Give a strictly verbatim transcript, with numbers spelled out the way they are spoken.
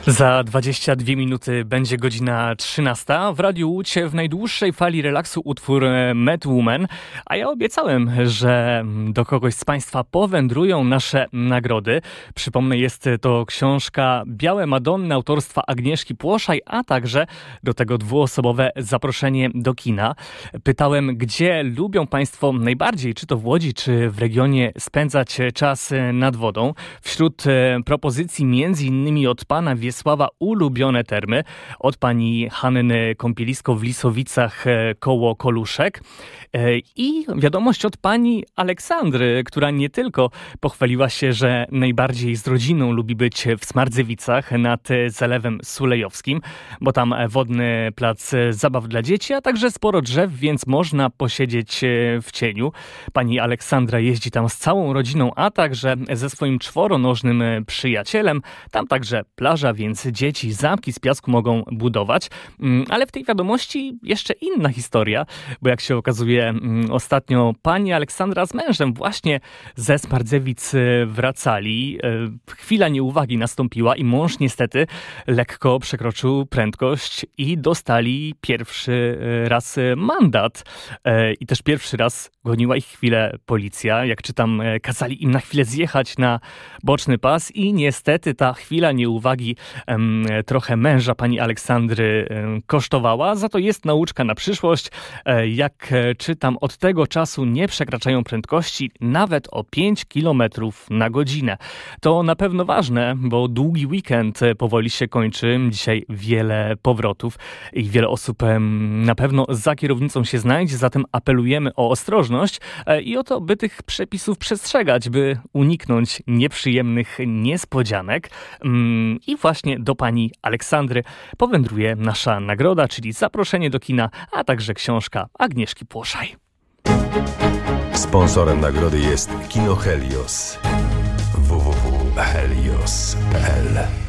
Za dwadzieścia dwie minuty będzie godzina trzynasta. W Radiu Łódź w najdłuższej fali relaksu utwór Mad Woman. A ja obiecałem, że do kogoś z Państwa powędrują nasze nagrody. Przypomnę, jest to książka Białe Madonny autorstwa Agnieszki Płoszaj, a także do tego dwuosobowe zaproszenie do kina. Pytałem, gdzie lubią Państwo najbardziej, czy to w Łodzi, czy w regionie, spędzać czas nad wodą. Wśród propozycji między innymi od pana Wiesława ulubione termy, od pani Hanny kąpielisko w Lisowicach koło Koluszek i wiadomość od pani Aleksandry, która nie tylko pochwaliła się, że najbardziej z rodziną lubi być w Smardzewicach nad Zalewem Sulejowskim, bo tam wodny plac zabaw dla dzieci, a także sporo drzew, więc można posiedzieć w cieniu. Pani Aleksandra jeździ tam z całą rodziną, a także ze swoim czworonożnym przyjacielem. Tam także plaża, więc dzieci zamki z piasku mogą budować. Ale w tej wiadomości jeszcze inna historia, bo jak się okazuje, ostatnio pani Aleksandra z mężem właśnie ze Smardzewic wracali. Chwila nieuwagi nastąpiła i mąż niestety lekko przekroczył prędkość i dostali pierwszy raz mandat. I też pierwszy raz goniła ich chwilę policja. Jak czytam, kazali im na chwilę zjechać na boczny pas i niestety ta chwila nieuwagi um, trochę męża pani Aleksandry um, kosztowała. Za to jest nauczka na przyszłość. E, jak czytam, od tego czasu nie przekraczają prędkości nawet o pięć kilometrów na godzinę. To na pewno ważne, bo długi weekend powoli się kończy. Dzisiaj wiele powrotów i wiele osób um, na pewno za kierownicą się znajdzie. Zatem apelujemy o ostrożność e, i o to, by tych przepisów przestrzegać, by uniknąć nieprzyjemnych niespodzianek. Um, I właśnie do pani Aleksandry powędruje nasza nagroda, czyli zaproszenie do kina, a także książka Agnieszki Płoszaj. Sponsorem nagrody jest Kino Helios. w w w kropka helios kropka p l